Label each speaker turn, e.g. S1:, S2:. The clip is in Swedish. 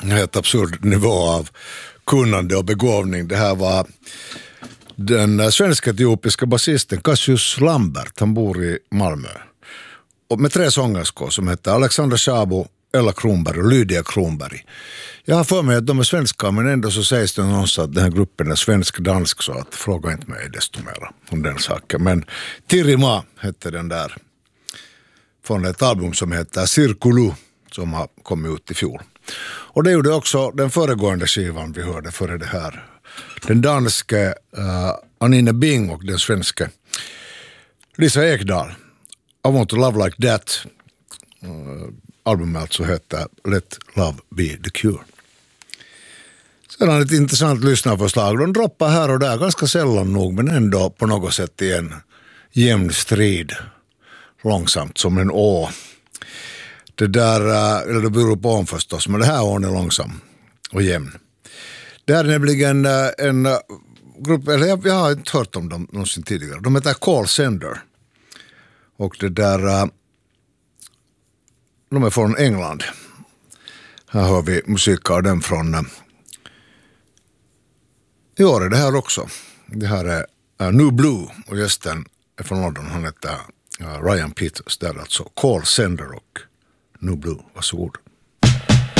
S1: helt absurd nivå av kunnande och begåvning. Det här var den svensk-etiopiska basisten Cassius Lambert. Han bor i Malmö. Och med 3 sångerskor som heter Alexander Szabo, Ella Kronberg och Lydia Kronberg. Jag har för mig att de är svenska, men ändå så sägs det någonstans att den här gruppen är svensk-dansk, så att fråga inte mig desto mer om den saken. Men Tirima hette den där från ett album som heter Cirkulu som har kommit ut i fjol. Och det gjorde också den föregående skivan vi hörde före det här. Den danske Anine Bing och den svenske Lisa Ekdahl. I Want to Love Like That. Albumet alltså heter Let Love Be The Cure. Sedan ett intressant lyssnarförslag. De droppar här och där ganska sällan nog, men ändå på något sätt i en jämn strid. Långsamt som en å. Det där, eller det beror på om förstås, men det här ån är långsam och jämn. Det här är nämligen en grupp, eller jag har inte hört om dem någonsin tidigare. De heter Call Sender. Och det där, de är från England. Här har vi musik av dem från i år är det här också. Det här är New Blue och gästen är från London. Han heter Ryan Peters. Det är alltså Call Sender och New Blue. Varsågod.